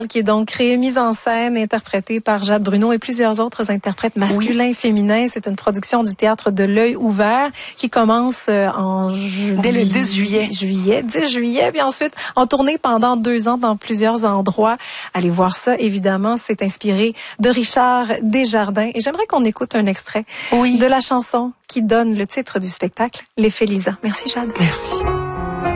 qui est donc créée, mise en scène, interprétée par Jade Bruno et plusieurs autres interprètes masculins et féminins. C'est une production du Théâtre de l'Œil ouvert qui commence dès le 10 juillet. 10 juillet, puis ensuite en tournée pendant 2 ans dans plusieurs endroits. Allez voir ça, évidemment. C'est inspiré de Richard Desjardins. Et j'aimerais qu'on écoute un extrait de la chanson qui donne le titre du spectacle, L'effet Lisa. Merci, Jade. Merci.